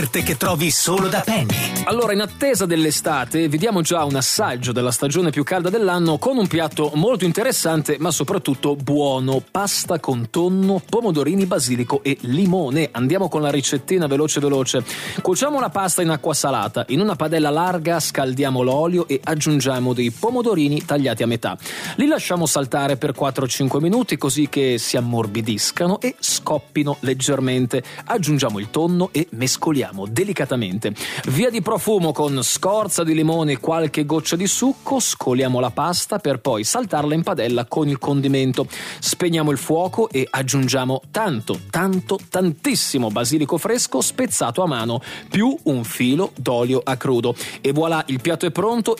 che trovi solo da Penny. Allora, in attesa dell'estate, vediamo già un assaggio della stagione più calda dell'anno con un piatto molto interessante, ma soprattutto buono: pasta con tonno, pomodorini, basilico e limone. Andiamo con la ricettina veloce. Cuociamo la pasta in acqua salata. In una padella larga scaldiamo l'olio e aggiungiamo dei pomodorini tagliati a metà. Li lasciamo saltare per 4-5 minuti così che si ammorbidiscano e scoppino leggermente. Aggiungiamo il tonno e mescoliamo delicatamente. Via di profumo con scorza di limone e qualche goccia di succo. Scoliamo la pasta per poi saltarla in padella con il condimento. Spegniamo il fuoco e aggiungiamo tantissimo basilico fresco spezzato a mano, più un filo d'olio a crudo. E voilà, il piatto è pronto